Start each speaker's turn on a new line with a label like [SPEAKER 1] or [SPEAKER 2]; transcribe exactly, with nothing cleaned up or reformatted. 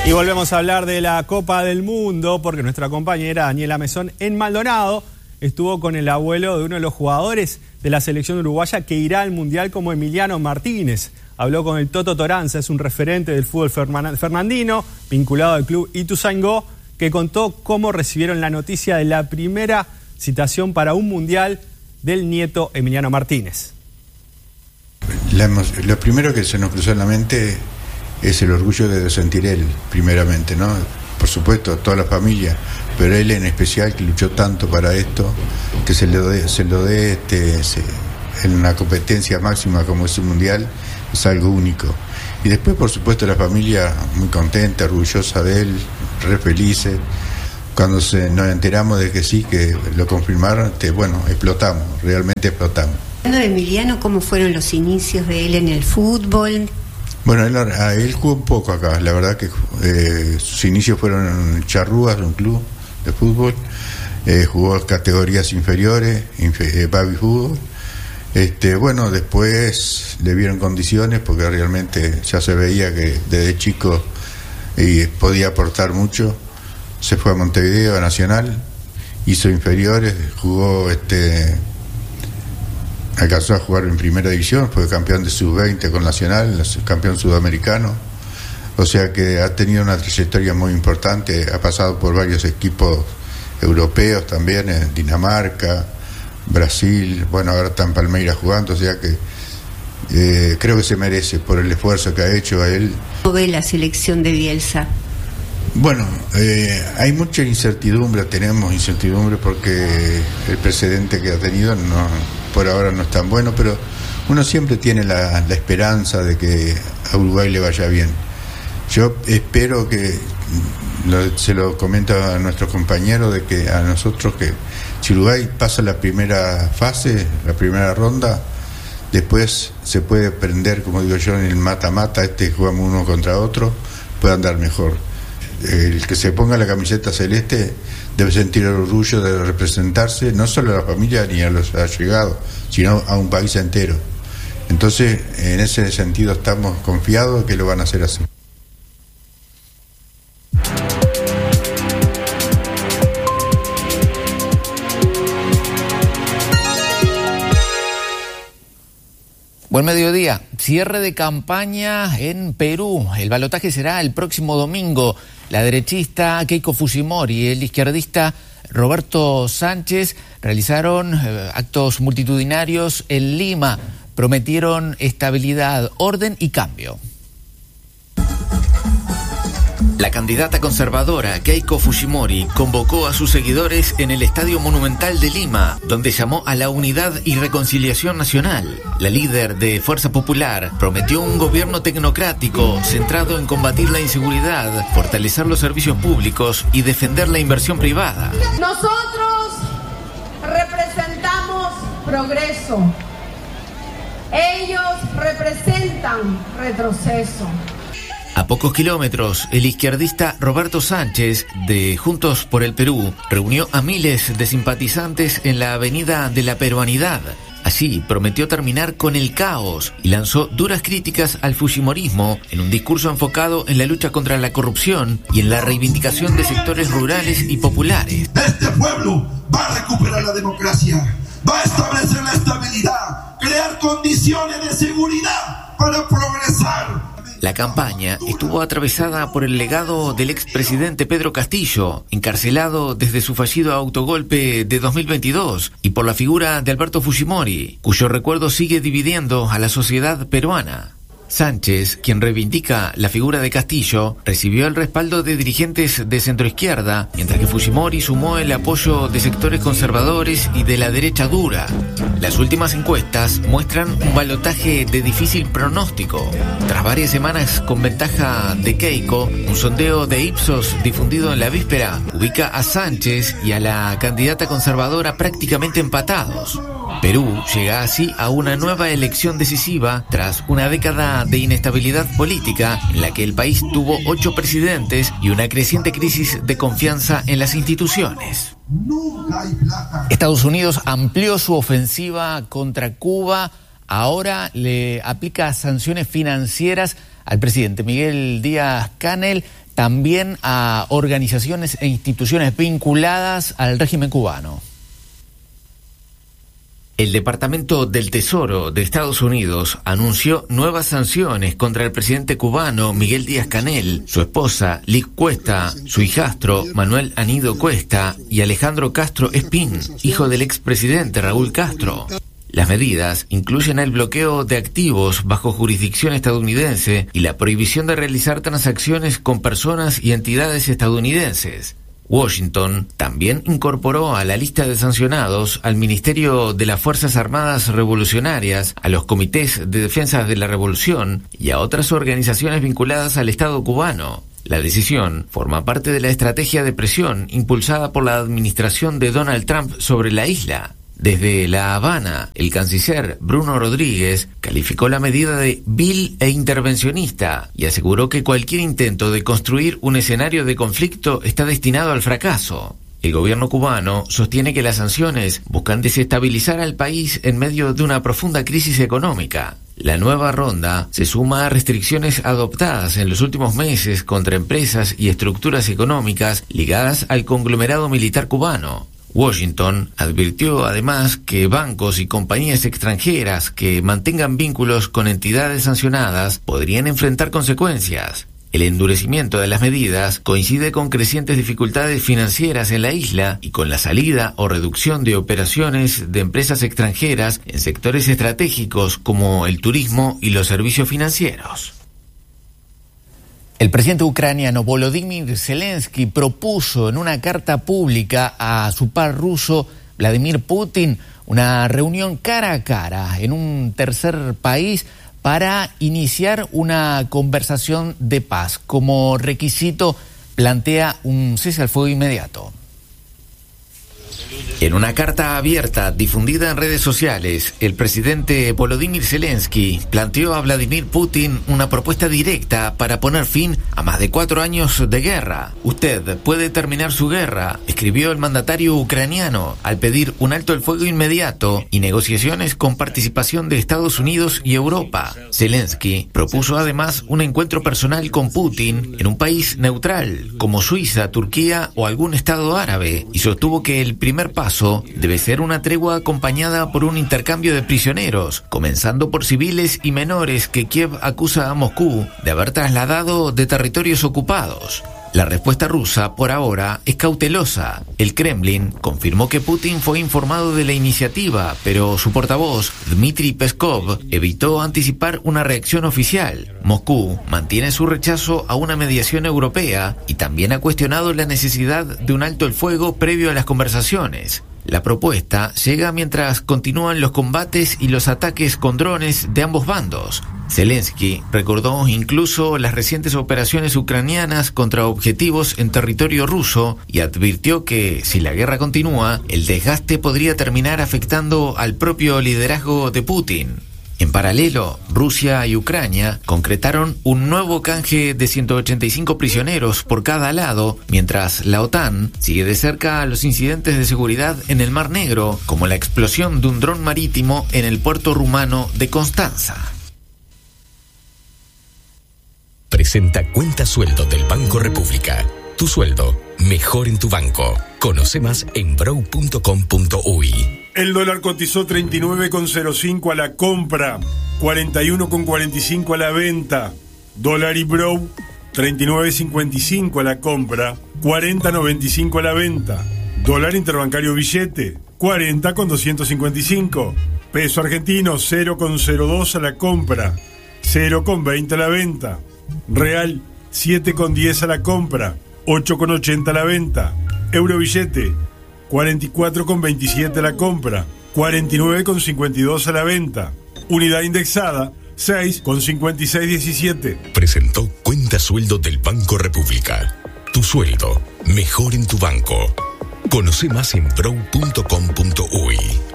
[SPEAKER 1] Y volvemos a hablar de la Copa del Mundo porque nuestra compañera Daniela Mesón en Maldonado estuvo con el abuelo de uno de los jugadores de la selección uruguaya que irá al Mundial, como Emiliano Martínez. Habló con el Toto Toranza, es un referente del fútbol fernandino, vinculado al club Ituzaingó, que contó cómo recibieron la noticia de la primera citación para un Mundial del nieto Emiliano Martínez.
[SPEAKER 2] La, lo primero que se nos cruzó en la mente es el orgullo de sentir él, primeramente, ¿no? Por supuesto, toda la familia, pero él en especial, que luchó tanto para esto, que se lo dé, se lo dé este, se, en una competencia máxima como es el Mundial, es algo único. Y después, por supuesto, la familia muy contenta, orgullosa de él, re felices. Cuando se, nos enteramos de que sí, que lo confirmaron, este, bueno, explotamos, realmente explotamos.
[SPEAKER 3] Hablando de Emiliano, ¿cómo fueron los inicios de él en el fútbol?
[SPEAKER 2] Bueno, él, él jugó un poco acá, la verdad que eh, sus inicios fueron en Charrúas, un club de fútbol, eh, jugó categorías inferiores, infe, eh, baby fútbol. Este, bueno, después le vieron condiciones porque realmente ya se veía que desde chico y podía aportar mucho. Se fue a Montevideo, a Nacional, hizo inferiores, jugó, este, alcanzó a jugar en primera división, fue campeón de sub veinte con Nacional, campeón sudamericano. O sea que ha tenido una trayectoria muy importante, ha pasado por varios equipos europeos también, en Dinamarca, Brasil, bueno, ahora está en Palmeiras jugando, o sea que eh, creo que se merece por el esfuerzo que ha hecho a él.
[SPEAKER 3] ¿Cómo ve la selección de Bielsa?
[SPEAKER 2] Bueno, eh, hay mucha incertidumbre, tenemos incertidumbre porque el precedente que ha tenido no, por ahora no es tan bueno, pero uno siempre tiene la, la esperanza de que a Uruguay le vaya bien. Yo espero que, lo, se lo comento a nuestros compañeros, de que a nosotros que si Uruguay pasa la primera fase, la primera ronda, después se puede prender, como digo yo, en el mata-mata, este jugamos uno contra otro, puede andar mejor. El que se ponga la camiseta celeste debe sentir el orgullo de representarse no solo a la familia ni a los allegados, sino a un país entero. Entonces, en ese sentido estamos confiados que lo van a hacer así.
[SPEAKER 4] Buen mediodía. Cierre de campaña en Perú. El balotaje será el próximo domingo. La derechista Keiko Fujimori y el izquierdista Roberto Sánchez realizaron eh, actos multitudinarios en Lima. Prometieron estabilidad, orden y cambio. La candidata conservadora Keiko Fujimori convocó a sus seguidores en el Estadio Monumental de Lima, donde llamó a la unidad y reconciliación nacional. La líder de Fuerza Popular prometió un gobierno tecnocrático centrado en combatir la inseguridad, fortalecer los servicios públicos y defender la inversión privada.
[SPEAKER 5] Nosotros representamos progreso. Ellos representan retroceso.
[SPEAKER 4] A pocos kilómetros, el izquierdista Roberto Sánchez, de Juntos por el Perú, reunió a miles de simpatizantes en la Avenida de la Peruanidad. Así, prometió terminar con el caos y lanzó duras críticas al fujimorismo en un discurso enfocado en la lucha contra la corrupción y en la reivindicación de sectores rurales y populares.
[SPEAKER 6] Este pueblo va a recuperar la democracia, va a establecer la estabilidad, crear condiciones de seguridad para progresar.
[SPEAKER 4] La campaña estuvo atravesada por el legado del expresidente Pedro Castillo, encarcelado desde su fallido autogolpe de dos mil veintidós, y por la figura de Alberto Fujimori, cuyo recuerdo sigue dividiendo a la sociedad peruana. Sánchez, quien reivindica la figura de Castillo, recibió el respaldo de dirigentes de centroizquierda, mientras que Fujimori sumó el apoyo de sectores conservadores y de la derecha dura. Las últimas encuestas muestran un balotaje de difícil pronóstico. Tras varias semanas con ventaja de Keiko, un sondeo de Ipsos difundido en la víspera ubica a Sánchez y a la candidata conservadora prácticamente empatados. Perú llega así a una nueva elección decisiva tras una década de inestabilidad política en la que el país tuvo ocho presidentes y una creciente crisis de confianza en las instituciones. Estados Unidos amplió su ofensiva contra Cuba. Ahora le aplica sanciones financieras al presidente Miguel Díaz-Canel, también a organizaciones e instituciones vinculadas al régimen cubano. El Departamento del Tesoro de Estados Unidos anunció nuevas sanciones contra el presidente cubano Miguel Díaz-Canel, su esposa Liz Cuesta, su hijastro Manuel Anido Cuesta y Alejandro Castro Espín, hijo del expresidente Raúl Castro. Las medidas incluyen el bloqueo de activos bajo jurisdicción estadounidense y la prohibición de realizar transacciones con personas y entidades estadounidenses. Washington también incorporó a la lista de sancionados al Ministerio de las Fuerzas Armadas Revolucionarias, a los comités de defensa de la revolución y a otras organizaciones vinculadas al Estado cubano. La decisión forma parte de la estrategia de presión impulsada por la administración de Donald Trump sobre la isla. Desde La Habana, el canciller Bruno Rodríguez calificó la medida de vil e intervencionista y aseguró que cualquier intento de construir un escenario de conflicto está destinado al fracaso. El gobierno cubano sostiene que las sanciones buscan desestabilizar al país en medio de una profunda crisis económica. La nueva ronda se suma a restricciones adoptadas en los últimos meses contra empresas y estructuras económicas ligadas al conglomerado militar cubano. Washington advirtió además que bancos y compañías extranjeras que mantengan vínculos con entidades sancionadas podrían enfrentar consecuencias. El endurecimiento de las medidas coincide con crecientes dificultades financieras en la isla y con la salida o reducción de operaciones de empresas extranjeras en sectores estratégicos como el turismo y los servicios financieros. El presidente ucraniano Volodymyr Zelensky propuso en una carta pública a su par ruso Vladimir Putin una reunión cara a cara en un tercer país para iniciar una conversación de paz. Como requisito plantea un cese al fuego inmediato. En una carta abierta difundida en redes sociales, el presidente Volodymyr Zelensky planteó a Vladimir Putin una propuesta directa para poner fin a más de cuatro años de guerra. Usted puede terminar su guerra, escribió el mandatario ucraniano al pedir un alto el fuego inmediato y negociaciones con participación de Estados Unidos y Europa. Zelensky propuso además un encuentro personal con Putin en un país neutral como Suiza, Turquía o algún estado árabe y sostuvo que el primer paso debe ser una tregua acompañada por un intercambio de prisioneros, comenzando por civiles y menores que Kiev acusa a Moscú de haber trasladado de territorios ocupados. La respuesta rusa, por ahora, es cautelosa. El Kremlin confirmó que Putin fue informado de la iniciativa, pero su portavoz, Dmitry Peskov, evitó anticipar una reacción oficial. Moscú mantiene su rechazo a una mediación europea y también ha cuestionado la necesidad de un alto el fuego previo a las conversaciones. La propuesta llega mientras continúan los combates y los ataques con drones de ambos bandos. Zelensky recordó incluso las recientes operaciones ucranianas contra objetivos en territorio ruso y advirtió que, si la guerra continúa, el desgaste podría terminar afectando al propio liderazgo de Putin. En paralelo, Rusia y Ucrania concretaron un nuevo canje de ciento ochenta y cinco prisioneros por cada lado, mientras la OTAN sigue de cerca los incidentes de seguridad en el Mar Negro, como la explosión de un dron marítimo en el puerto rumano de Constanza.
[SPEAKER 7] Presenta Cuenta Sueldo del Banco República. Tu sueldo, mejor en tu banco. Conoce más en brow punto com punto uy.
[SPEAKER 8] El dólar cotizó treinta y nueve con cero cinco a la compra, cuarenta y uno con cuarenta y cinco a la venta. Dólar y Brow, treinta y nueve cincuenta y cinco a la compra, cuarenta noventa y cinco a la venta. Dólar interbancario billete, cuarenta con doscientos cincuenta y cinco. Peso argentino, cero con cero dos a la compra, cero con veinte a la venta. Real, siete con diez a la compra, ocho con ochenta a la venta. Euro billete, cuarenta y cuatro con veintisiete a la compra, cuarenta y nueve con cincuenta y dos a la venta. Unidad indexada, seis con cincuenta y seis diecisiete.
[SPEAKER 7] Presentó Cuenta Sueldo del Banco República. Tu sueldo, mejor en tu banco. Conoce más en brow punto com punto uy.